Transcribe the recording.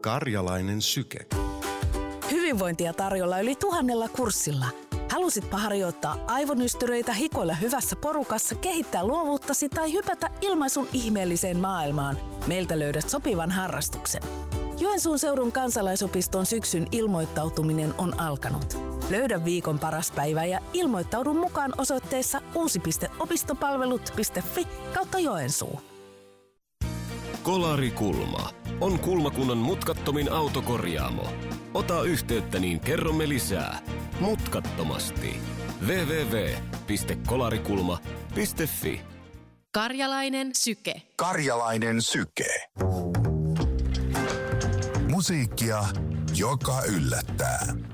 Karjalainen syke. Hyvinvointia tarjolla yli 1000 kurssilla. Halusitpa harjoittaa aivonystyröitä, hikoilla hyvässä porukassa, kehittää luovuuttasi tai hypätä ilmaisun ihmeelliseen maailmaan? Meiltä löydät sopivan harrastuksen. Joensuun seudun kansalaisopiston syksyn ilmoittautuminen on alkanut. Löydä viikon paras päivä ja ilmoittaudu mukaan osoitteessa uusi.opistopalvelut.fi/Joensuu. Kolarikulma on Kulmakunnan mutkattomin autokorjaamo. Ota yhteyttä, niin kerromme lisää. Mutkattomasti. www.kolarikulma.fi. Karjalainen syke. Karjalainen syke. Musiikkia, joka yllättää.